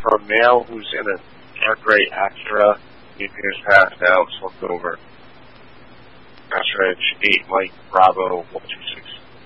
a male who's in a dark gray Acura. He appears passed out, slumped over. Ostrich 8 Mike Bravo 126.